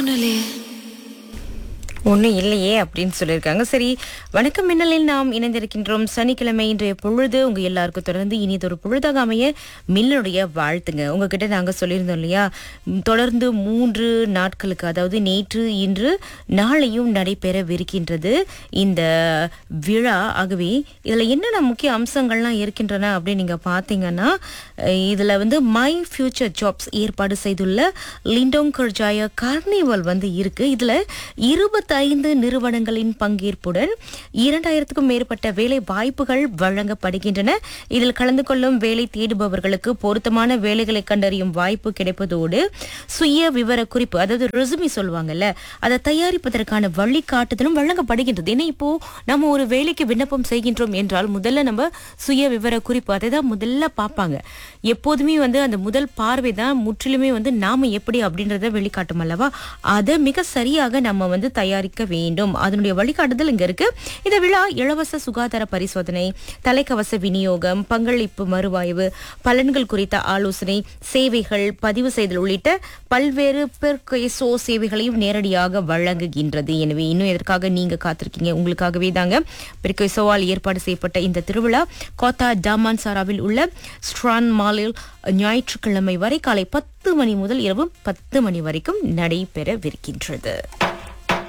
ஒண்ணுலயே ஒன்றும் இல்லையே அப்படின்னு சொல்லியிருக்காங்க. சரி, வணக்கம் மின்னலில் நாம் இணைந்திருக்கின்றோம். சனிக்கிழமை இன்றைய பொழுது உங்க எல்லாருக்கும் தொடர்ந்து இனிதொரு பொழுதாக அமைய மின்னலுடைய வாழ்த்துங்க. உங்ககிட்ட நாங்கள் சொல்லியிருந்தோம் இல்லையா, தொடர்ந்து 3 நாட்களுக்கு, அதாவது நேற்று இன்று நாளையும் நடைபெறவிருக்கின்றது இந்த விழா. ஆகவே இதில் என்னென்ன முக்கிய அம்சங்கள்லாம் இருக்கின்றன அப்படின்னு நீங்கள் பார்த்தீங்கன்னா, இதில் மை ஃபியூச்சர் ஜாப்ஸ் ஏற்பாடு செய்துள்ள லிண்டோங் கர்ஜாயா கார்னிவல் இருக்கு. இதில் 25 நிறுவனங்களின் பங்கேற்புடன் 2000க்கும் மேற்பட்ட வேலை வாய்ப்புகள் வழங்கப்படுகின்றன. இதில் கலந்து கொள்ளும் வேலை தேடுபவர்களுக்கு பொருத்தமான வேலைகளை கண்டறியும் வாய்ப்பு கிடைப்பதோடு சுய விவர குறிப்பு, அதாவது ரெசுமி சொல்லுவாங்கல்ல, அதை தயாரிப்பதற்கான வழிகாட்டுதலும் வழங்கப்படுகின்றது. ஏன்னா இப்போ நம்ம ஒரு வேலைக்கு விண்ணப்பம் செய்கின்றோம் என்றால் முதல்ல நம்ம சுய விவர குறிப்பு அதை தான் முதல்ல பார்ப்பாங்க. எப்போதுமே அந்த முதல் பார்வை தான் முற்றிலுமே நாம எப்படி அப்படின்றத வெளிக்காட்டும் அல்லவா. அதை மிக சரியாக நம்ம தயாரிக்க வேண்டும். அதனுடைய வழிகாட்டுதல் இங்க இருக்கு. இந்த விழா இலவச சுகாதார பரிசோதனை, தலைக்கவச விநியோகம், பங்களிப்பு மறுவாய்வு, பலன்கள் குறித்த ஆலோசனை, சேவைகள் பதிவு செய்தல் உள்ளிட்ட பல்வேறு பெர்கேசோ சேவைகளையும் நேரடியாக வழங்குகின்றது. எனவே இன்னும் எதற்காக நீங்க காத்திருக்கீங்க? உங்களுக்காகவே தாங்க. பெர்கேசோவால் ஏற்பாடு செய்யப்பட்ட இந்த திருவிழா கோத்தா டாமான்சாராவில் உள்ள ஸ்ட்ரான் மாலில் ஞாயிற்றுக்கிழமை வரை காலை 10 மணி முதல் இரவு 10 மணி வரைக்கும் நடைபெறவிருக்கின்றது.